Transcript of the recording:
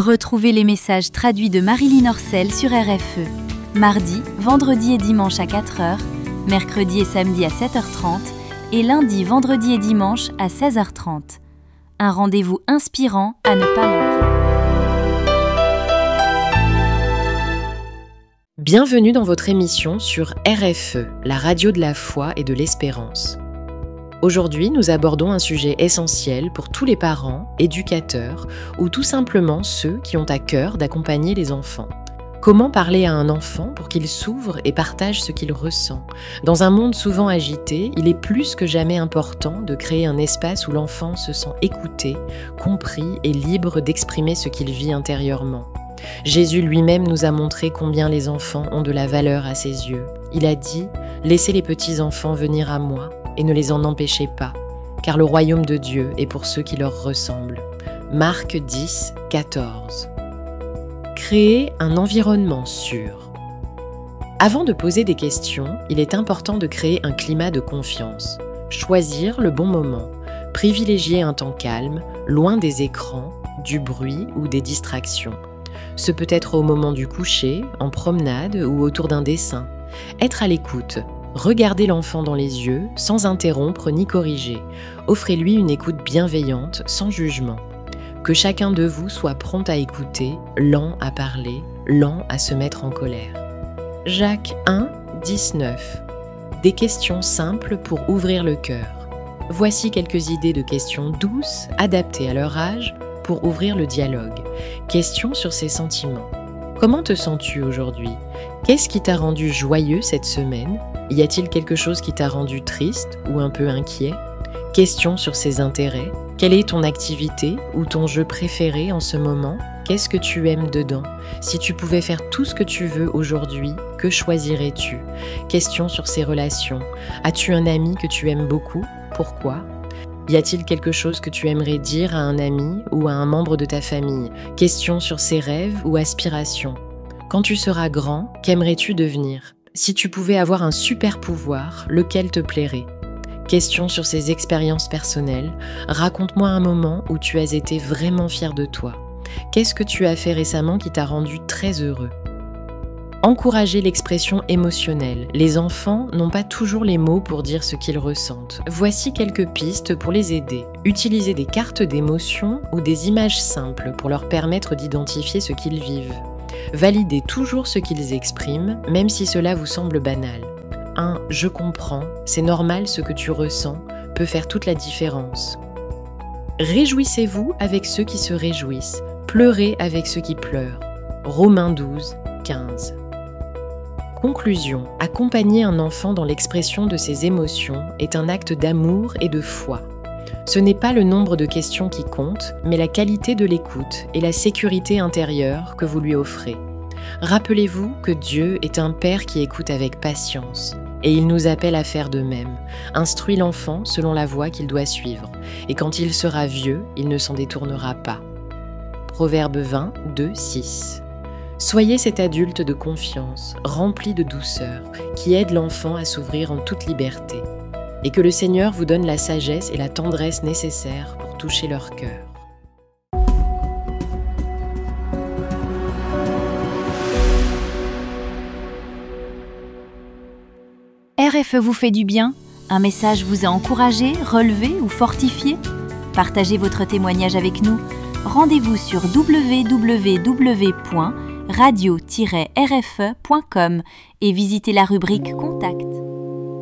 Retrouvez les messages traduits de Marilyn Orcel sur RFE. Mardi, vendredi et dimanche à 4h, mercredi et samedi à 7h30 et lundi, vendredi et dimanche à 16h30. Un rendez-vous inspirant à ne pas manquer. Bienvenue dans votre émission sur RFE, la radio de la foi et de l'espérance. Aujourd'hui, nous abordons un sujet essentiel pour tous les parents, éducateurs ou tout simplement ceux qui ont à cœur d'accompagner les enfants. Comment parler à un enfant pour qu'il s'ouvre et partage ce qu'il ressent ? Dans un monde souvent agité, il est plus que jamais important de créer un espace où l'enfant se sent écouté, compris et libre d'exprimer ce qu'il vit intérieurement. Jésus lui-même nous a montré combien les enfants ont de la valeur à ses yeux. Il a dit « Laissez les petits enfants venir à moi et ne les en empêchez pas, car le royaume de Dieu est pour ceux qui leur ressemblent. » Marc 10, 14. Créer un environnement sûr. Avant de poser des questions, il est important de créer un climat de confiance. Choisir le bon moment, privilégier un temps calme, loin des écrans, du bruit ou des distractions. Ce peut être au moment du coucher, en promenade ou autour d'un dessin. Être à l'écoute. Regardez l'enfant dans les yeux, sans interrompre ni corriger. Offrez-lui une écoute bienveillante, sans jugement. Que chacun de vous soit prompt à écouter, lent à parler, lent à se mettre en colère. Jacques 1, 19. Des questions simples pour ouvrir le cœur. Voici quelques idées de questions douces, adaptées à leur âge, pour ouvrir le dialogue. Questions sur ses sentiments. Comment te sens-tu aujourd'hui ? Qu'est-ce qui t'a rendu joyeux cette semaine ? Y a-t-il quelque chose qui t'a rendu triste ou un peu inquiet ? Questions sur ses intérêts. Quelle est ton activité ou ton jeu préféré en ce moment ? Qu'est-ce que tu aimes dedans ? Si tu pouvais faire tout ce que tu veux aujourd'hui, que choisirais-tu ? Questions sur ses relations. As-tu un ami que tu aimes beaucoup ? Pourquoi ? Y a-t-il quelque chose que tu aimerais dire à un ami ou à un membre de ta famille ? Questions sur ses rêves ou aspirations. Quand tu seras grand, qu'aimerais-tu devenir ? Si tu pouvais avoir un super pouvoir, lequel te plairait ? Questions sur ses expériences personnelles. Raconte-moi un moment où tu as été vraiment fier de toi. Qu'est-ce que tu as fait récemment qui t'a rendu très heureux ? Encourager l'expression émotionnelle. Les enfants n'ont pas toujours les mots pour dire ce qu'ils ressentent. Voici quelques pistes pour les aider. Utilisez des cartes d'émotions ou des images simples pour leur permettre d'identifier ce qu'ils vivent. Validez toujours ce qu'ils expriment, même si cela vous semble banal. Un « je comprends, c'est normal ce que tu ressens » peut faire toute la différence. Réjouissez-vous avec ceux qui se réjouissent. Pleurez avec ceux qui pleurent. Romains 12, 15. Conclusion. Accompagner un enfant dans l'expression de ses émotions est un acte d'amour et de foi. Ce n'est pas le nombre de questions qui compte, mais la qualité de l'écoute et la sécurité intérieure que vous lui offrez. Rappelez-vous que Dieu est un Père qui écoute avec patience, et il nous appelle à faire de même. Instruis l'enfant selon la voie qu'il doit suivre, et quand il sera vieux, il ne s'en détournera pas. Proverbe 20, 2, 6. Soyez cet adulte de confiance, rempli de douceur, qui aide l'enfant à s'ouvrir en toute liberté. Et que le Seigneur vous donne la sagesse et la tendresse nécessaires pour toucher leur cœur. RFE vous fait du bien ? Un message vous a encouragé, relevé ou fortifié ? Partagez votre témoignage avec nous. Rendez-vous sur www.radio-rfe.com et visitez la rubrique Contact.